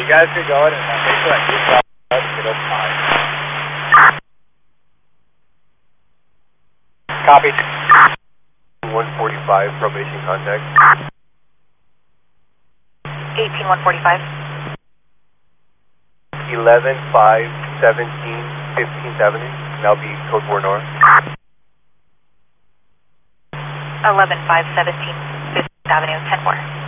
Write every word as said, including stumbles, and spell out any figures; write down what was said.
guys are going, and make sure I get out middle five. Copy. one forty-five, probation contact. eighteen one forty-five. eleven five seventeen fifteenth Avenue, and that'll be code four north. eleven five seventeen fifteenth Avenue, ten four.